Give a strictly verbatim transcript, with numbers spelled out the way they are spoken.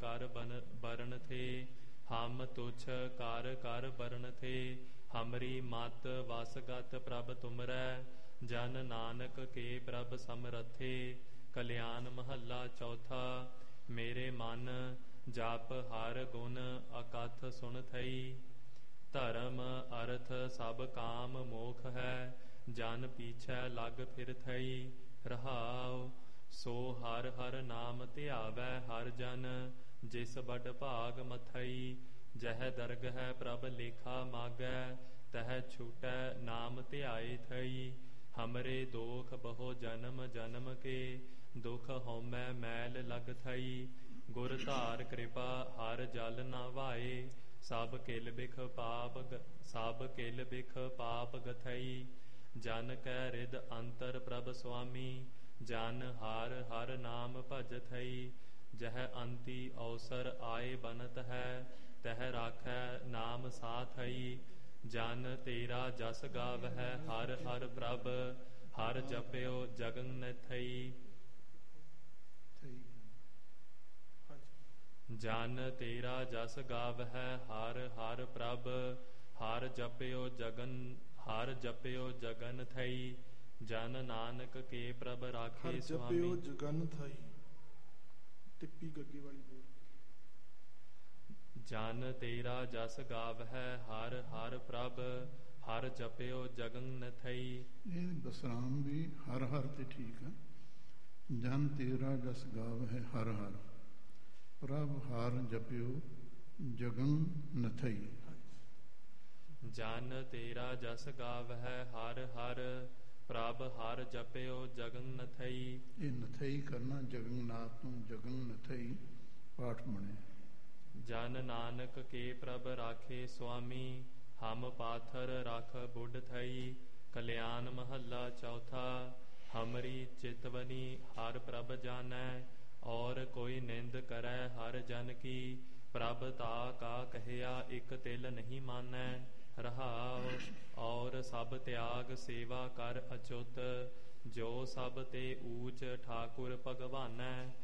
कर बन बरन थे। हम तुछ कार कर बरन थे। हमरी मत वसगत प्रभ तुमरै। जन नानक के प्रभ समरथे। कल्याण महला चौथा। मेरे मन जप हर गुण अकथ सुन थई। धर्म अर्थ सब काम मोख है। जन पीछे लग फिर थई। रहाओ सो हर हर नाम ध्यावै हर जन। जिस बड़ भाग मथई। जह दरगह प्रभ लेखा मागै। तह छूटै नाम ध्याए थई। हमरे दोख बहु जन्म जन्म के। दुख होमै मैल लग थई। गुर धार कृपा हर जल न वाए। सब किल बिख पाप सब किल बिख पाप गथई। जन कै रिद अंतर प्रभ स्वामी। जन हर हर नाम भज थई। जह अंति अवसर आए बनत है। तह राखै नाम साथई। जन तेरा जस गावै हर हर प्रभ। हर जप्यो जगन थई। जन तेरा जस गावै हर हर प्रभ। हर जप्यो जगन हर जप्यो जगन थई। जन नानक के प्रभ राखे हर स्वामी। जप्यो जगन थई। टिप्पी गग्गे वाली बोल। जन तेरा जस गावै हर हर प्रभ। हर जप्यो जगन थई। ਇਹ ਬਸਰਾਮ ਵੀ ਹਰ ਹਰ ਤੇ ਠੀਕ ਹੈ। ਜਨ ਤੇਰਾ ਜਸ ਗਾਵਹਿ ਹਰ ਹਰ। ਪ੍ਰਭ ਹਰ ਜਪਿਓ ਜਗਨ ਨਥਈ। ਜਨ ਤੇਰਾ ਜਸ ਗਾਵਹਿ ਹਰ ਹਰ। ਪ੍ਰਭ ਹਰ ਜਪਿਓ ਜਗਨ ਨਥਈ। ਇਹ ਨਥਈ ਕਰਨਾ ਜਗਨਨਾਥ ਨੂੰ ਜਗਨ ਨਥਈ ਪਾਠ ਬਣਿਆ। ਜਨ ਨਾਨਕ ਕੇ ਪ੍ਰਭ ਰਾਖੇ ਸੁਆਮੀ। ਹਮ ਪਾਥਰ ਰਖ ਬੁੱਢ ਥਈ। ਕਲਿਆਣ ਮਹੱਲਾ ਚੌਥਾ। ਹਮਰੀ ਚਿਤਵਨੀ ਹਰ ਪ੍ਰਭ ਜਾਣੈ। ਔਰ ਕੋਈ ਨਿੰਦ ਕਰੈ ਹਰ ਜਨ ਕੀ। ਪ੍ਰਭ ਤਾ ਕਾ ਕਹਿਆ ਇਕ ਤਿਲ ਨਹੀਂ ਮਾਨੈ। ਰਹਾਉ ਔਰ ਸਭ ਤਿਆਗ ਸੇਵਾ ਕਰ ਅਚੁੱਤ। ਜੋ ਸਭ ਤੇ ਊਚ ਠਾਕੁਰ ਭਗਵਾਨੈ।